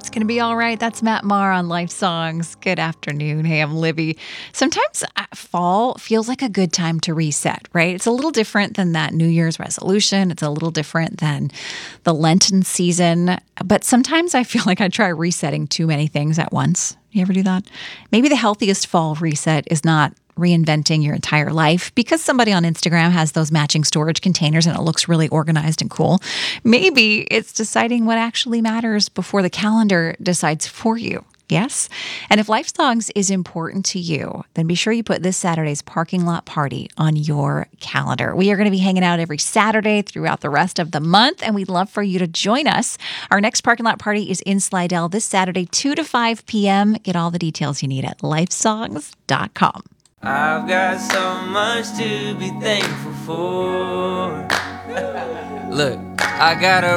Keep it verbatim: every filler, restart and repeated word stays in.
It's going to be all right. That's Matt Maher on Life Songs. Good afternoon. Hey, I'm Libby. Sometimes uh, fall feels like a good time to reset, right? It's a little different than that New Year's resolution. It's a little different than the Lenten season. But sometimes I feel like I try resetting too many things at once. You ever do that? Maybe the healthiest fall reset is not reinventing your entire life because somebody on Instagram has those matching storage containers and it looks really organized and cool. Maybe it's deciding what actually matters before the calendar decides for you. Yes? And if Life Songs is important to you, then be sure you put this Saturday's parking lot party on your calendar. We are going to be hanging out every Saturday throughout the rest of the month, and we'd love for you to join us. Our next parking lot party is in Slidell this Saturday, two to five p.m. Get all the details you need at life songs dot com. I've got so much to be thankful for. Look, I got a